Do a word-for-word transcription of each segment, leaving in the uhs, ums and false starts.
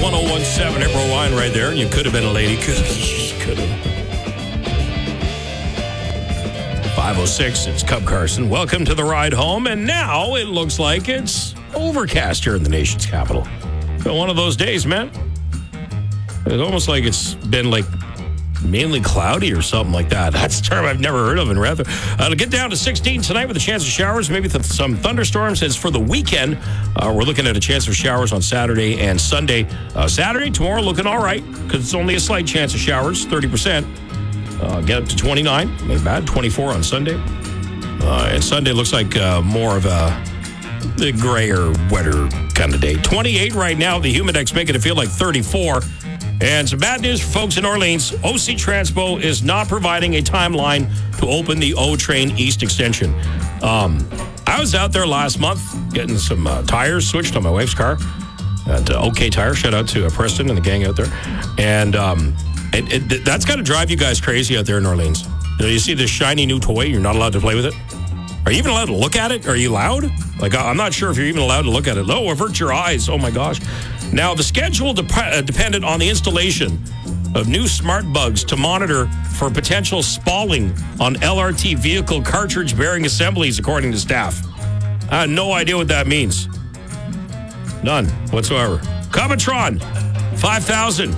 one oh one seven, April Wine right there. And you could have been a lady. Could could have. five oh six, it's Cub Carson. Welcome to the ride home. And now it looks like it's overcast here in the nation's capital. Been one of those days, man. It's almost like it's been like mainly cloudy or something like that. That's a term I've never heard of in rather. Uh, it'll get down to sixteen tonight with a chance of showers, maybe th- some thunderstorms. As for the weekend, uh, we're looking at a chance of showers on Saturday and Sunday. Uh, Saturday, tomorrow looking all right because it's only a slight chance of showers, thirty percent. Uh, get up to twenty-nine, maybe bad, twenty-four on Sunday. Uh, and Sunday looks like uh, more of a the grayer, wetter kind of day. twenty-eight right now. The Humidex making it feel like thirty-four. And some bad news for folks in Orleans. O C Transpo is not providing a timeline to open the O-Train East extension. Um, I was out there last month getting some uh, tires switched on my wife's car at uh, OK Tire. Shout out to uh, Preston and the gang out there. And um, it, it, that's got to drive you guys crazy out there in Orleans. You know, you see this shiny new toy, you're not allowed to play with it. Are you even allowed to look at it? Are you allowed? Like, I'm not sure if you're even allowed to look at it. Oh, avert your eyes. Oh, my gosh. Now, the schedule dep- uh, depended on the installation of new smart bugs to monitor for potential spalling on L R T vehicle cartridge bearing assemblies, according to staff. I have no idea what that means. None whatsoever. Comatron, five thousand.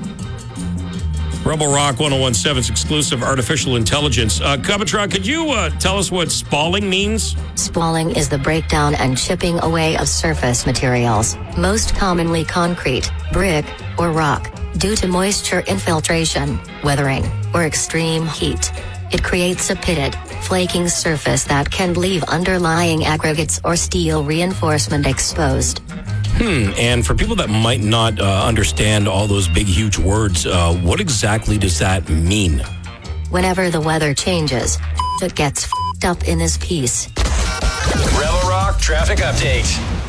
Rebel Rock one oh one seven's exclusive artificial intelligence. Uh, Comatron, could you uh, tell us what spalling means? Spalling is the breakdown and chipping away of surface materials, most commonly concrete, brick, or rock, due to moisture infiltration, weathering, or extreme heat. It creates a pitted, flaking surface that can leave underlying aggregates or steel reinforcement exposed. Hmm, and for people that might not uh, understand all those big, huge words, uh, what exactly does that mean? Whenever the weather changes, it gets f***ed up in this piece. Rebel Rock traffic update.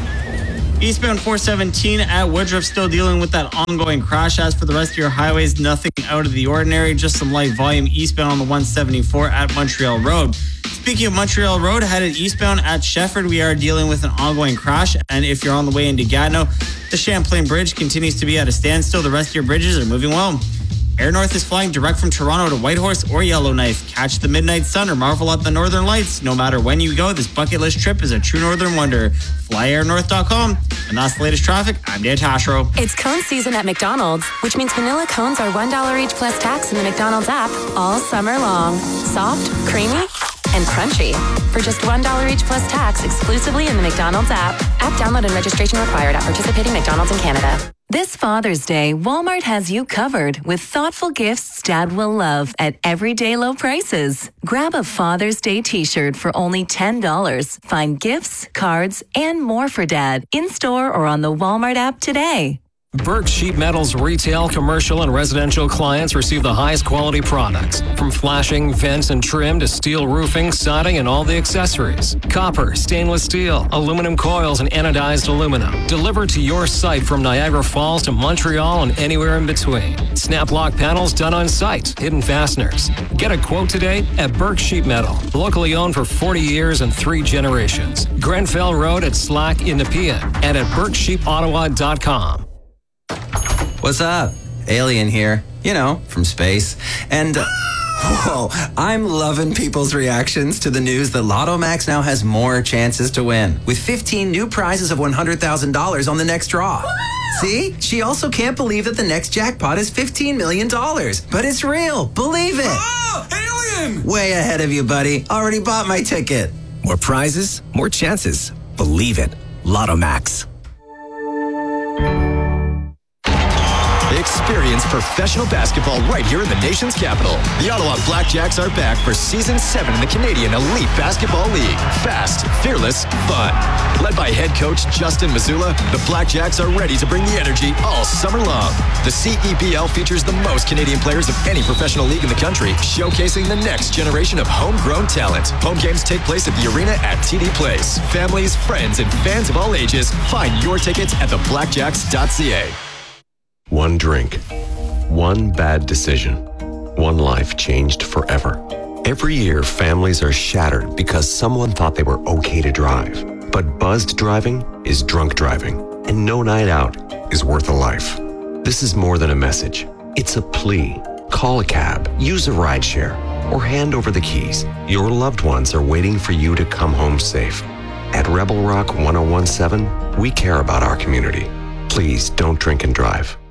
Eastbound four seventeen at Woodruff still dealing with that ongoing crash. As for the rest of your highways, nothing out of the ordinary, just some light volume eastbound on the one seventy-four at Montreal Road. Speaking of Montreal Road, headed eastbound at Shefford, we are dealing with an ongoing crash. And if you're on the way into Gatineau, the Champlain Bridge continues to be at a standstill. The rest of your bridges are moving well. Air North is flying direct from Toronto to Whitehorse or Yellowknife. Catch the midnight sun or marvel at the northern lights. No matter when you go, this bucket list trip is a true northern wonder. fly air north dot com. And that's the latest traffic. I'm Dan Tashro. It's cone season at McDonald's, which means vanilla cones are one dollar each plus tax in the McDonald's app all summer long. Soft, creamy, and crunchy. For just one dollar each plus tax exclusively in the McDonald's app. App download and registration required at participating McDonald's in Canada. This Father's Day, Walmart has you covered with thoughtful gifts Dad will love at everyday low prices. Grab a Father's Day t-shirt for only ten dollars. Find gifts, cards, and more for Dad in-store or on the Walmart app today. Burke Sheet Metal's retail, commercial, and residential clients receive the highest quality products. From flashing, vents, and trim to steel roofing, siding, and all the accessories. Copper, stainless steel, aluminum coils, and anodized aluminum. Delivered to your site from Niagara Falls to Montreal and anywhere in between. Snap lock panels done on site. Hidden fasteners. Get a quote today at Burke Sheet Metal. Locally owned for forty years and three generations. Grenfell Road at Slack in Nepean and at burke sheep ottawa dot com. What's up? Alien here. You know, from space. And, uh, whoa, I'm loving people's reactions to the news that Lotto Max now has more chances to win, with fifteen new prizes of one hundred thousand dollars on the next draw. See? She also can't believe that the next jackpot is fifteen million dollars. But it's real. Believe it. Oh, alien! Way ahead of you, buddy. Already bought my ticket. More prizes, more chances. Believe it. Lotto Max. Experience professional basketball right here in the nation's capital. The Ottawa Blackjacks are back for Season seven in the Canadian Elite Basketball League. Fast, fearless, fun. Led by head coach Justin Mazzulla, the Blackjacks are ready to bring the energy all summer long. The C E B L features the most Canadian players of any professional league in the country, showcasing the next generation of homegrown talent. Home games take place at the arena at T D Place. Families, friends, and fans of all ages, find your tickets at the blackjacks dot c a. One drink, one bad decision, one life changed forever. Every year, families are shattered because someone thought they were okay to drive. But buzzed driving is drunk driving, and no night out is worth a life. This is more than a message. It's a plea. Call a cab, use a rideshare, or hand over the keys. Your loved ones are waiting for you to come home safe. At Rebel Rock ten seventeen, we care about our community. Please don't drink and drive.